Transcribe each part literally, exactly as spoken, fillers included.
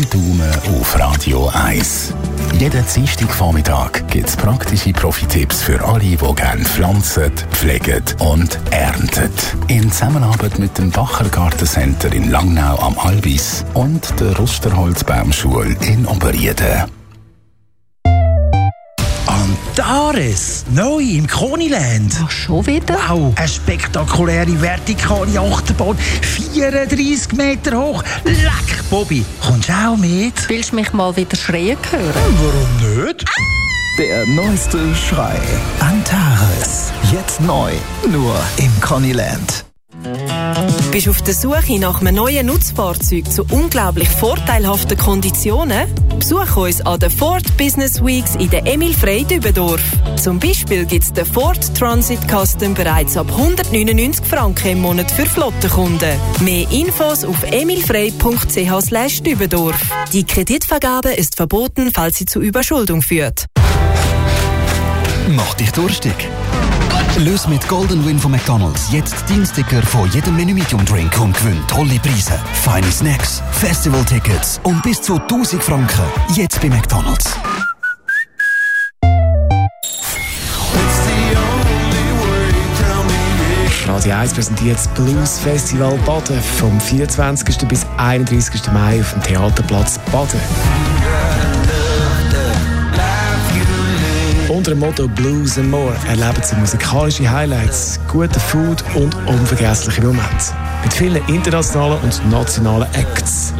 Drei Daumen auf Radio eins. Jeden Dienstagvormittag gibt es praktische Profi-Tipps für alle, die gerne pflanzen, pflegen und ernten. In Zusammenarbeit mit dem Bacher Gartencenter in Langnau am Albis und der Rusterholzbaumschule in Oberrieden. Antares, neu im Koniland. Ach, schon wieder? Wow, eine spektakuläre vertikale Achterbahn, vierunddreissig Meter hoch. Leck, Bobby, kommst du auch mit? Willst du mich mal wieder schreien hören? Warum nicht? Der neueste Schrei. Antares. Jetzt neu. Nur im Koniland. Bist du auf der Suche nach einem neuen Nutzfahrzeug zu unglaublich vorteilhaften Konditionen? Besuch uns an den Ford Business Weeks in der Emil Frey Dübendorf. Zum Beispiel gibt es den Ford Transit Custom bereits ab hundertneunundneunzig Franken im Monat für Flottenkunden. Mehr Infos auf emilfrey punkt c h slash Dübendorf. Die Kreditvergabe ist verboten, falls sie zu Überschuldung führt. Mach dich durstig. Löse mit Golden Win von McDonald's jetzt Dienststicker von jedem Menü Medium Drink und gewinn tolle Preise, feine Snacks, Festival-Tickets und bis zu tausend Franken. Jetzt bei McDonald's. Radio eins präsentiert das Blues Festival Baden vom vierundzwanzigsten bis einunddreißigsten Mai auf dem Theaterplatz Baden. Unter dem Motto Blues and More erleben Sie musikalische Highlights, gute Food und unvergessliche Momente. Mit vielen internationalen und nationalen Acts.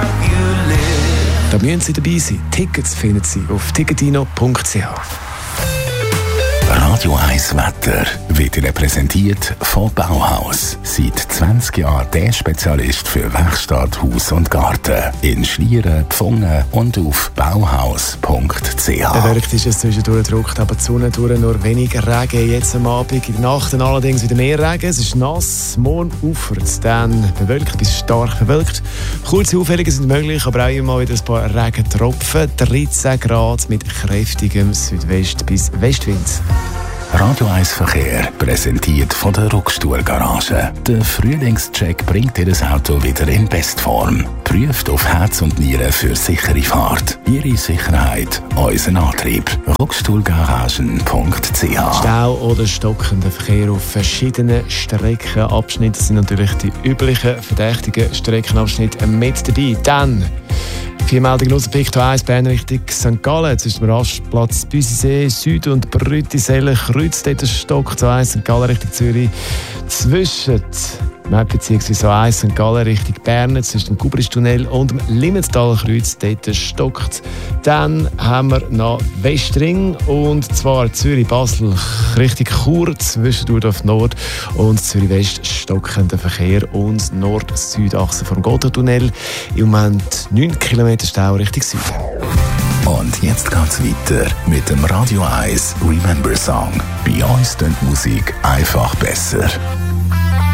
Da müssen Sie dabei sein. Tickets finden Sie auf ticketino punkt c h. Radio eins Wetter wird Ihnen präsentiert von Bauhaus. Seit zwanzig Jahren der Spezialist für Werkstatt, Haus und Garten. In Schlieren, Pfungen und auf bauhaus punkt c h. Bewölkt ist es zwischendurch, drückt aber die Sonne durch, nur wenig Regen jetzt am Abend. In der Nacht dann allerdings wieder mehr Regen. Es ist nass, morgen aufwärts, dann bewölkt bis stark bewölkt. Kurze Aufhellungen sind möglich, aber auch immer wieder ein paar Regentropfen. dreizehn Grad mit kräftigem Südwest- bis Westwind. Radio eins Verkehr präsentiert von der Ruckstuhl-Garage. Der Frühlingscheck bringt Ihr Auto wieder in Bestform. Prüft auf Herz und Nieren für sichere Fahrt. Ihre Sicherheit, unser Antrieb. ruckstuhlgaragen punkt c h. Stau oder stockender Verkehr auf verschiedenen Streckenabschnitten sind natürlich die üblichen verdächtigen Streckenabschnitte mit dabei. Dann vier Meldungen aus der Picto eins, Bern Richtung Sankt Gallen. Zwischen dem Rastplatz Büsisee, Süd- und Brütiselle kreuzt dort Stock zu eins, Sankt Gallen Richtung Zürich. Zwischen beziehungsweise eins Sankt Gallen Richtung Bern, zwischen dem Kubristunnel und dem Limmental kreuzt dort stockt. Dann haben wir noch Westring, und zwar Zürich-Basel Richtung Chur, zwischen Durdorf Nord und Zürich-West stockender Verkehr und Nord-Süd-Achse vom Gotthardtunnel. Im Moment neun Kilometer Stau Richtung Süden. Und jetzt geht's weiter mit dem Radio eins Remember Song. Bei uns klingt Musik einfach besser.